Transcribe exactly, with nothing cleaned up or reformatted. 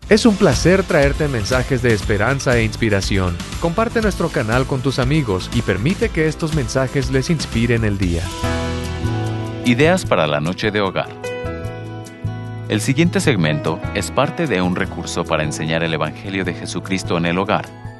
Es un placer traerte mensajes de esperanza e inspiración. Comparte nuestro canal con tus amigos y permite que estos mensajes les inspiren el día. Ideas para la noche de hogar. El siguiente segmento es parte de un recurso para enseñar el Evangelio de Jesucristo en el hogar,